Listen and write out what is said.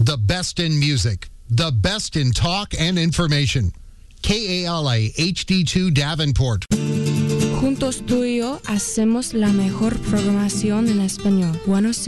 The best in music, the best in talk and information. KALA HD2 Davenport. Juntos tú y yo hacemos la mejor programación en español. Buenos